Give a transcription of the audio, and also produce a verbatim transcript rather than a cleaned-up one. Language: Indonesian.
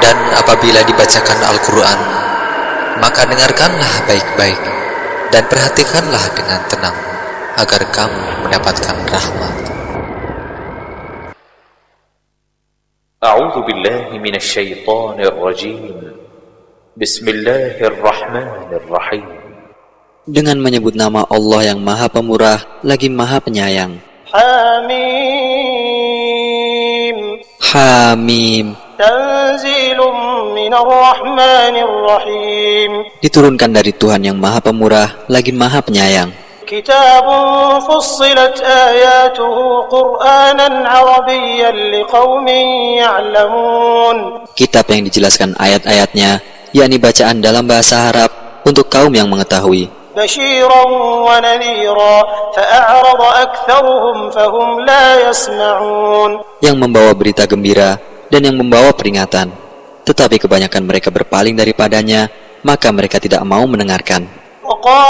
Dan apabila dibacakan Al-Quran, maka dengarkanlah baik-baik dan perhatikanlah dengan tenang, agar kamu mendapatkan rahmat. A'udzu billahi minasy syaithanir rajim. Bismillahirrahmanirrahim. Dengan menyebut nama Allah yang Maha Pemurah lagi Maha Penyayang. Hamim. Hamim. Tanzilun minar rahmanir rahim. Diturunkan dari Tuhan yang Maha Pemurah lagi Maha Penyayang. Kitabun fussilat ayatuhu Qur'anan Arabiyyan liqaumin ya'lamun. Kitab yang dijelaskan ayat-ayatnya, yakni bacaan dalam bahasa Arab untuk kaum yang mengetahui. Basyiran wa nadhira fa'arada aktsaruhum fahum la yasma'un. Yang membawa berita gembira dan yang membawa peringatan, tetapi kebanyakan mereka berpaling daripadanya, maka mereka tidak mau mendengarkan.